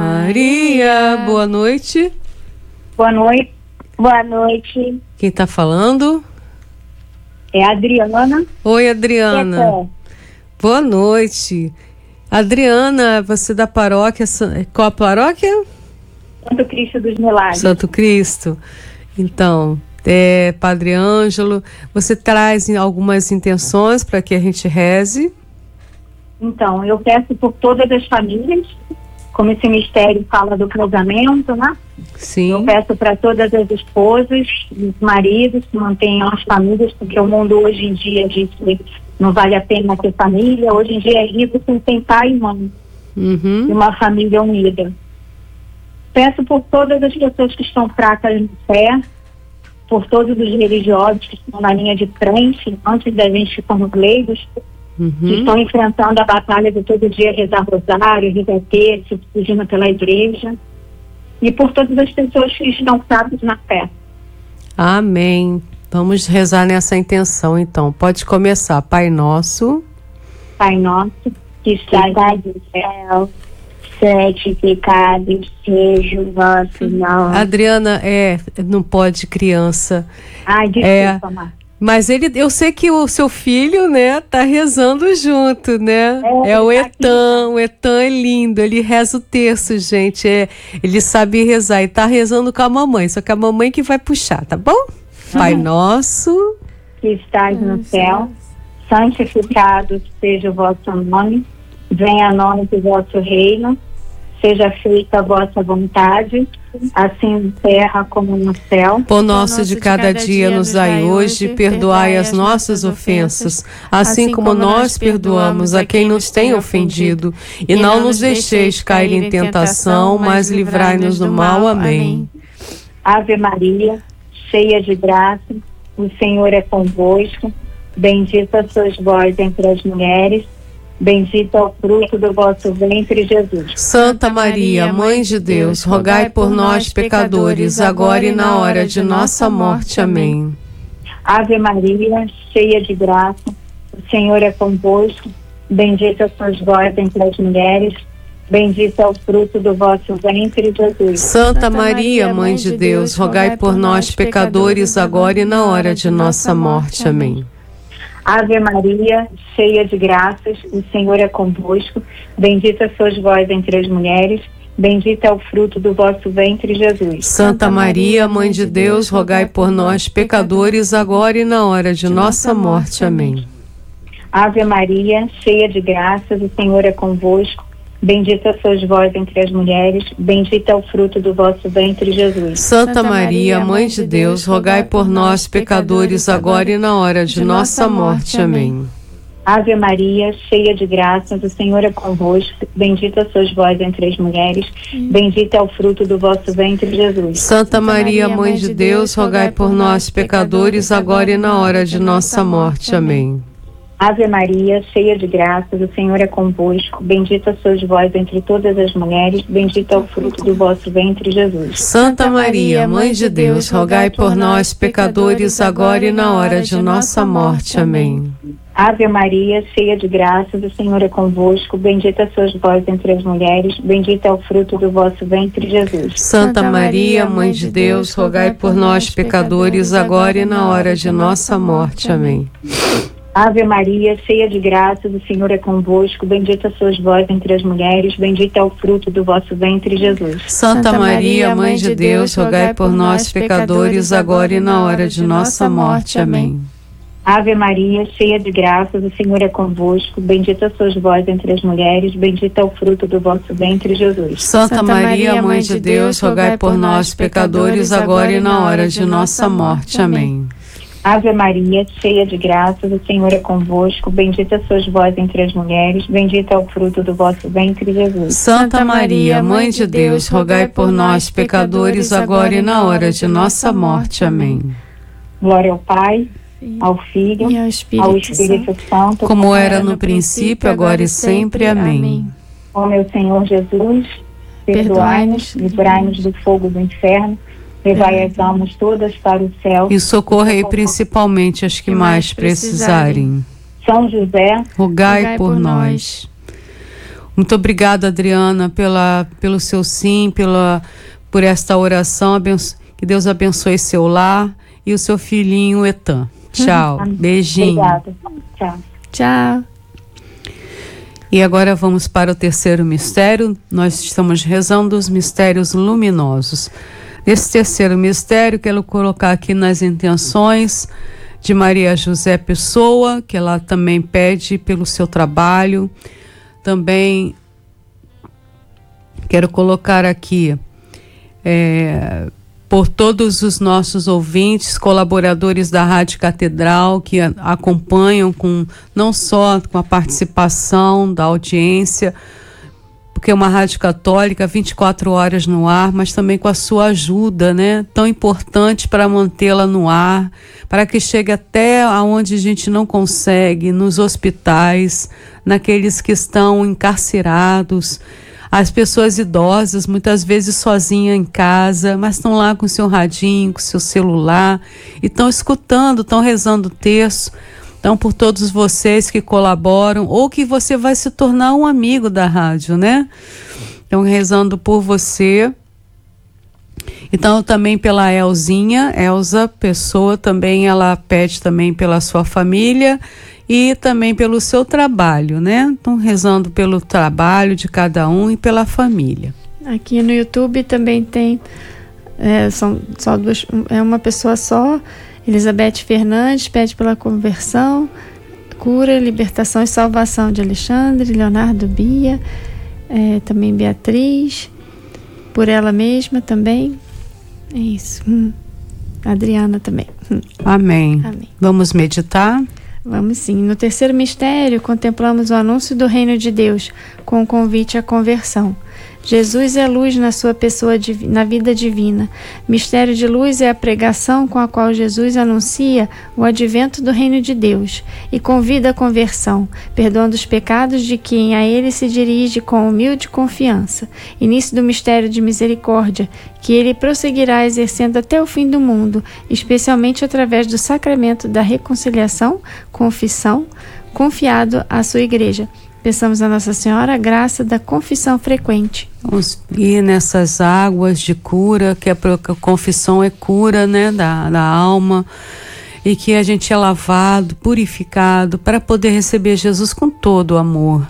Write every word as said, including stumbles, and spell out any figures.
Maria. Boa noite. Boa noite. Boa noite. Quem está falando? É a Adriana. Oi, Adriana. Boa noite. Adriana, você da paróquia, qual a paróquia? Santo Cristo dos Milagres. Santo Cristo. Então, é, Padre Ângelo, você traz algumas intenções para que a gente reze? Então, eu peço por todas as famílias, como esse mistério fala do casamento, né? Sim. Eu peço para todas as esposas, os maridos que mantenham as famílias, porque o mundo hoje em dia diz que não vale a pena ter família. Hoje em dia é rico sem ter pai e mãe. Uhum. E uma família unida. Peço por todas as pessoas que estão fracas de fé, por todos os religiosos que estão na linha de frente, antes da gente ficarmos leigos, uhum. que estão enfrentando a batalha de todo dia rezar rosário, rezar terço, fugindo pela igreja. E por todas as pessoas que estão fracas na fé. Amém. Vamos rezar nessa intenção, então. Pode começar. Pai nosso. Pai nosso, que estás no céu, santificado seja o vosso nome. Adriana, é, não pode criança. Ai, desculpa, é, Mar. Mas ele, eu sei que o seu filho, né, tá rezando junto, né? É, é o tá Etan, aqui. o Etan é lindo, ele reza o terço, gente. É, ele sabe rezar e tá rezando com a mamãe, só que a mamãe que vai puxar, tá bom? Uhum. Pai nosso, que estás no céu, santificado seja o vosso nome, venha a nós o vosso reino, seja feita a vossa vontade, assim na terra como no céu. Pão nosso de cada dia nos dai hoje, perdoai as nossas ofensas, assim como nós perdoamos a quem nos tem ofendido. E não nos deixeis cair em tentação, mas livrai-nos do mal. Amém. Ave Maria, cheia de graça, o Senhor é convosco, bendita sois vós entre as mulheres, bendito é o fruto do vosso ventre, Jesus. Santa Maria, Mãe de Deus, rogai por nós, pecadores, agora e na hora de nossa morte. Amém. Ave Maria, cheia de graça, o Senhor é convosco, bendita sois vós entre as mulheres, bendito é o fruto do vosso ventre, Jesus. Santa Maria, Mãe de Deus, rogai por nós, pecadores, agora e na hora de nossa morte. Amém. Ave Maria, cheia de graças, o Senhor é convosco, bendita sois vós entre as mulheres, bendito é o fruto do vosso ventre, Jesus. Santa Maria, Mãe de Deus, rogai por nós, pecadores, agora e na hora de nossa morte. Amém. Ave Maria, cheia de graças, o Senhor é convosco, bendita sois vós entre as mulheres, bendito é o fruto do vosso ventre, Jesus. Santa Maria, Mãe de Deus, rogai por nós, pecadores, agora e na hora de nossa morte. Amém. Ave Maria, cheia de graças, o Senhor é convosco, bendita sois vós entre as mulheres, bendito é o fruto do vosso ventre, Jesus. Santa Maria, Mãe de Deus, rogai por nós, pecadores, agora e na hora de nossa morte. Amém. Ave Maria, cheia de graças, o Senhor é convosco, bendita sois vós entre todas as mulheres, bendito é o fruto do vosso ventre, Jesus. Santa Maria, Mãe de Deus, rogai por nós, pecadores, agora e na hora de nossa morte. Amém. Ave Maria, cheia de graças, o Senhor é convosco, bendita sois vós entre as mulheres, bendito é o fruto do vosso ventre, Jesus. Santa Maria, Mãe de Deus, rogai por nós, pecadores, agora e na hora de nossa morte. Amém. Ave Maria, cheia de graças, o Senhor é convosco, bendita sois vós entre as mulheres, bendito é o fruto do vosso ventre, Jesus. Santa Maria, Mãe de Deus, rogai por nós, pecadores, agora e na hora de nossa morte. Amém. Ave Maria, cheia de graças, o Senhor é convosco, bendita sois vós entre as mulheres, bendito é o fruto do vosso ventre, Jesus. Santa Maria, Mãe de Deus, rogai por nós, pecadores, agora e na hora de nossa morte. Amém. Ave Maria, cheia de graças, o Senhor é convosco, bendita sois vós entre as mulheres, bendito é o fruto do vosso ventre, Jesus. Santa Maria, Mãe de Deus, rogai por nós, pecadores, agora e na hora de nossa morte. Amém. Glória ao Pai, ao Filho e ao Espírito, ao Espírito Santo, como era no princípio, agora e sempre. Amém. Ó meu Senhor Jesus, perdoai-nos, livrai-nos do fogo do inferno, levai as almas todas para o céu e socorrei principalmente as que mais precisarem. São José, rogai por nós. Muito obrigada, Adriana, pela, pelo seu sim, pela, por esta oração. Abenço, que Deus abençoe seu lar e o seu filhinho Etan. Tchau. Beijinho. Obrigada. Tchau. Tchau. E agora vamos para o terceiro mistério. Nós estamos rezando os mistérios luminosos. Nesse terceiro mistério, quero colocar aqui nas intenções de Maria José Pessoa, que ela também pede pelo seu trabalho. Também quero colocar aqui é, por todos os nossos ouvintes, colaboradores da Rádio Catedral, que a, acompanham com, não só com a participação da audiência, porque é uma rádio católica, vinte e quatro horas no ar, mas também com a sua ajuda, né? Tão importante para mantê-la no ar, para que chegue até aonde a gente não consegue, nos hospitais, naqueles que estão encarcerados, as pessoas idosas, muitas vezes sozinhas em casa, mas estão lá com o seu radinho, com o seu celular, e estão escutando, estão rezando o terço. Então, por todos vocês que colaboram, ou que você vai se tornar um amigo da rádio, né? Então, rezando por você. Então, também pela Elzinha, Elza Pessoa, também ela pede também pela sua família e também pelo seu trabalho, né? Então, rezando pelo trabalho de cada um e pela família. Aqui no YouTube também tem, é, são só duas, é uma pessoa só. Elizabeth Fernandes pede pela conversão, cura, libertação e salvação de Alexandre, Leonardo Bia, é, também Beatriz, por ela mesma também. É isso. Hum. Adriana também. Hum. Amém. Amém. Vamos meditar? Vamos sim. No terceiro mistério, contemplamos o anúncio do reino de Deus, com o convite à conversão. Jesus é luz na sua pessoa, na vida divina. Mistério de luz é a pregação com a qual Jesus anuncia o advento do reino de Deus e convida à conversão, perdoando os pecados de quem a ele se dirige com humilde confiança. Início do mistério de misericórdia, que ele prosseguirá exercendo até o fim do mundo, especialmente através do sacramento da reconciliação, confissão, confiado à sua igreja. Peçamos a Nossa Senhora a graça da confissão frequente. Vamos ir nessas águas de cura, que a confissão é cura, né, da, da alma, e que a gente é lavado, purificado, para poder receber Jesus com todo o amor.